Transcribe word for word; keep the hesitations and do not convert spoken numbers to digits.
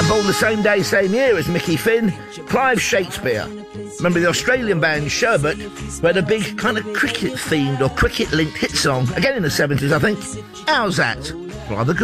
born the same day, same year as Mickey Finn, Clive Shakespeare. Remember the Australian band Sherbet, who had a big kind of cricket-themed or cricket-linked hit song, again in the seventies, I think. How's that? Rather good.